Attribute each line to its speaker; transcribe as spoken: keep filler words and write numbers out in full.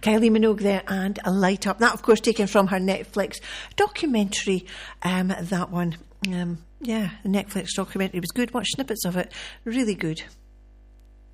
Speaker 1: Kylie Minogue there and a Light Up. That, of course, taken from her Netflix documentary, um, that one. Um, yeah, the Netflix documentary was good. Watched snippets of it. Really good.